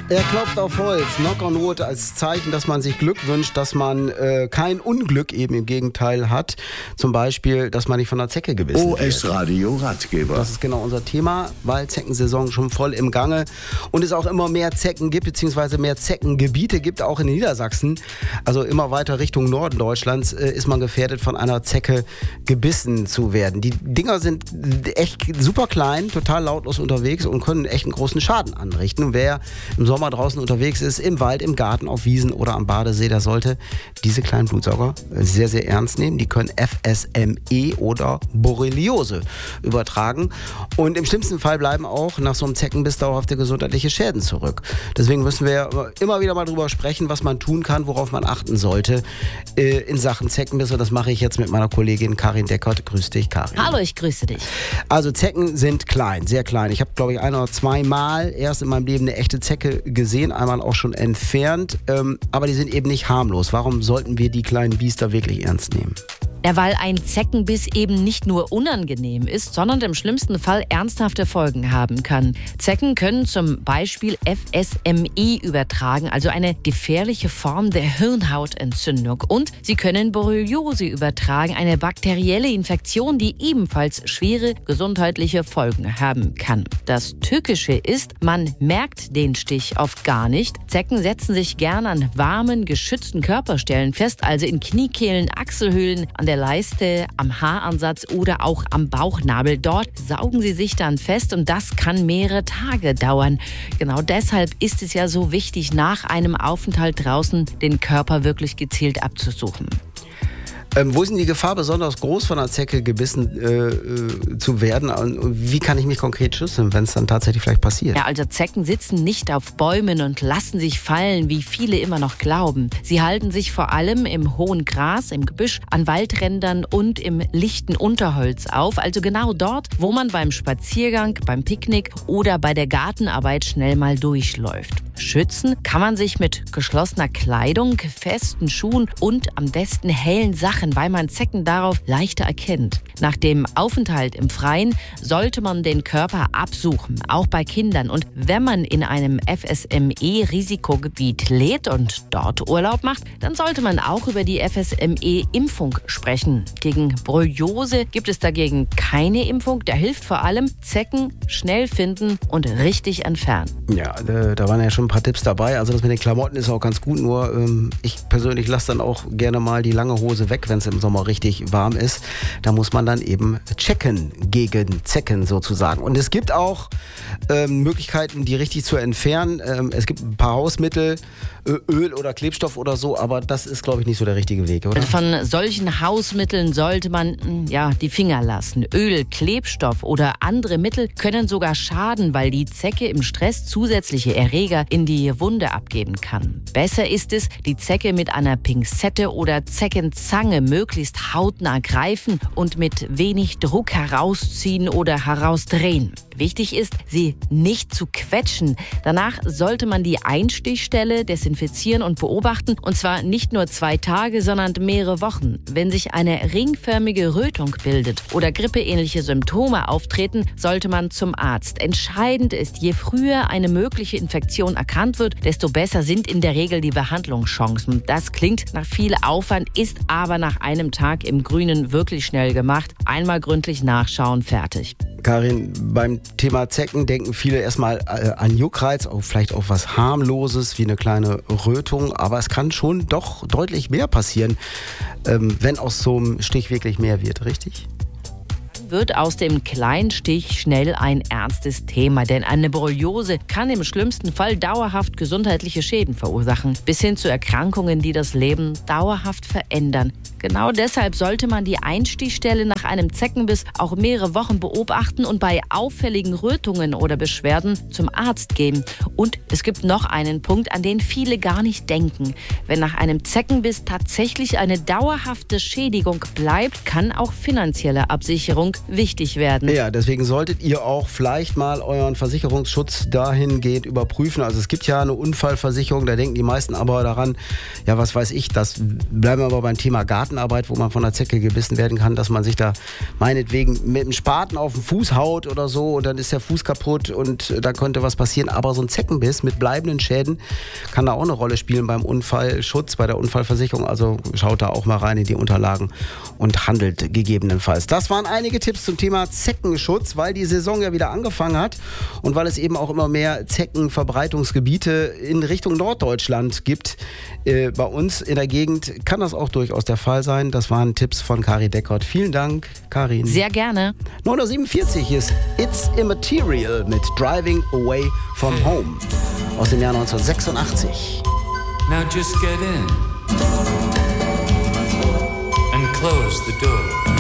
Er klopft auf Holz, Knock on Wood, als Zeichen, dass man sich Glück wünscht, dass man kein Unglück eben im Gegenteil hat. Zum Beispiel, dass man nicht von der Zecke gebissen wird. OS Radio Ratgeber. Das ist genau unser Thema, weil Zeckensaison schon voll im Gange und es auch immer mehr Zecken gibt, beziehungsweise mehr Zeckengebiete gibt, auch in Niedersachsen. Also immer weiter Richtung Norden Deutschlands ist man gefährdet, von einer Zecke gebissen zu werden. Die Dinger sind echt super klein, total lautlos unterwegs und können echt einen großen Schaden anrichten. Und wer im Sommer draußen unterwegs ist, im Wald, im Garten, auf Wiesen oder am Badesee, der sollte diese kleinen Blutsauger sehr, sehr ernst nehmen. Die können FSME oder Borreliose übertragen. Und im schlimmsten Fall bleiben auch nach so einem Zeckenbiss dauerhafte gesundheitliche Schäden zurück. Deswegen müssen wir immer wieder mal drüber sprechen, was man tun kann, worauf man achten sollte in Sachen Zeckenbiss. Und das mache ich jetzt mit meiner Kollegin Karin Deckert. Grüß dich, Karin. Hallo, ich grüße dich. Also Zecken sind klein, sehr klein. Ich habe, glaube ich, ein oder zweimal erst in meinem Leben eine echte Zecke gesehen, einmal auch schon entfernt. Aber die sind eben nicht harmlos. Warum sollten wir die kleinen Biester wirklich ernst nehmen? Ja, weil ein Zeckenbiss eben nicht nur unangenehm ist, sondern im schlimmsten Fall ernsthafte Folgen haben kann. Zecken können zum Beispiel FSME übertragen, also eine gefährliche Form der Hirnhautentzündung. Und sie können Borreliose übertragen, eine bakterielle Infektion, die ebenfalls schwere gesundheitliche Folgen haben kann. Das Tückische ist, man merkt den Stich oft gar nicht. Zecken setzen sich gern an warmen, geschützten Körperstellen fest, also in Kniekehlen, Achselhöhlen, an der Leiste, am Haaransatz oder auch am Bauchnabel. Dort saugen sie sich dann fest und das kann mehrere Tage dauern. Genau deshalb ist es ja so wichtig, nach einem Aufenthalt draußen den Körper wirklich gezielt abzusuchen. Wo ist denn die Gefahr besonders groß, von einer Zecke gebissen zu werden? Und wie kann ich mich konkret schützen, wenn es dann tatsächlich vielleicht passiert? Ja, also Zecken sitzen nicht auf Bäumen und lassen sich fallen, wie viele immer noch glauben. Sie halten sich vor allem im hohen Gras, im Gebüsch, an Waldrändern und im lichten Unterholz auf. Also genau dort, wo man beim Spaziergang, beim Picknick oder bei der Gartenarbeit schnell mal durchläuft. Schützen kann man sich mit geschlossener Kleidung, festen Schuhen und am besten hellen Sachen, weil man Zecken darauf leichter erkennt. Nach dem Aufenthalt im Freien sollte man den Körper absuchen, auch bei Kindern. Und wenn man in einem FSME-Risikogebiet lebt und dort Urlaub macht, dann sollte man auch über die FSME-Impfung sprechen. Gegen Borreliose gibt es dagegen keine Impfung. Da hilft vor allem Zecken schnell finden und richtig entfernen. Ja, da waren ja schon ein paar Tipps dabei. Also das mit den Klamotten ist auch ganz gut. Nur ich persönlich lasse dann auch gerne mal die lange Hose weg, wenn es im Sommer richtig warm ist. Da muss man dann eben checken gegen Zecken sozusagen. Und es gibt auch Möglichkeiten, die richtig zu entfernen. Es gibt ein paar Hausmittel, Öl oder Klebstoff oder so, aber das ist, glaube ich, nicht so der richtige Weg, oder? Von solchen Hausmitteln sollte man die Finger lassen. Öl, Klebstoff oder andere Mittel können sogar schaden, weil die Zecke im Stress zusätzliche Erreger in die Wunde abgeben kann. Besser ist es, die Zecke mit einer Pinzette oder Zeckenzange möglichst hautnah greifen und mit wenig Druck herausziehen oder herausdrehen. Wichtig ist, sie nicht zu quetschen. Danach sollte man die Einstichstelle desinfizieren und beobachten. Und zwar nicht nur 2 Tage, sondern mehrere Wochen. Wenn sich eine ringförmige Rötung bildet oder grippeähnliche Symptome auftreten, sollte man zum Arzt. Entscheidend ist, je früher eine mögliche Infektion erkannt wird, desto besser sind in der Regel die Behandlungschancen. Das klingt nach viel Aufwand, ist aber nach einem Tag im Grünen wirklich schnell gemacht. Einmal gründlich nachschauen, fertig. Karin, beim Thema Zecken denken viele erstmal an Juckreiz, auch vielleicht auch was harmloses wie eine kleine Rötung, aber es kann schon doch deutlich mehr passieren, wenn aus so einem Stich wirklich mehr wird, richtig? Wird aus dem kleinen Stich schnell ein ernstes Thema, denn eine Borreliose kann im schlimmsten Fall dauerhaft gesundheitliche Schäden verursachen, bis hin zu Erkrankungen, die das Leben dauerhaft verändern. Genau deshalb sollte man die Einstichstelle nach einem Zeckenbiss auch mehrere Wochen beobachten und bei auffälligen Rötungen oder Beschwerden zum Arzt gehen. Und es gibt noch einen Punkt, an den viele gar nicht denken. Wenn nach einem Zeckenbiss tatsächlich eine dauerhafte Schädigung bleibt, kann auch finanzielle Absicherung wichtig werden. Ja, deswegen solltet ihr auch vielleicht mal euren Versicherungsschutz dahingehend überprüfen. Also es gibt ja eine Unfallversicherung, da denken die meisten aber daran, ja, was weiß ich, das bleiben wir aber beim Thema Gartenarbeit, wo man von einer Zecke gebissen werden kann, dass man sich da meinetwegen mit einem Spaten auf den Fuß haut oder so und dann ist der Fuß kaputt und da könnte was passieren. Aber so ein Zeckenbiss mit bleibenden Schäden kann da auch eine Rolle spielen beim Unfallschutz, bei der Unfallversicherung. Also schaut da auch mal rein in die Unterlagen und handelt gegebenenfalls. Das waren einige Tipps zum Thema Zeckenschutz, weil die Saison ja wieder angefangen hat und weil es eben auch immer mehr Zeckenverbreitungsgebiete in Richtung Norddeutschland gibt. Bei uns in der Gegend kann das auch durchaus der Fall sein. Das waren Tipps von Karin Deckert. Vielen Dank, Karin. Sehr gerne. 9:47 Uhr ist It's Immaterial mit Driving Away from Home aus dem Jahr 1986. Now just get in and close the door.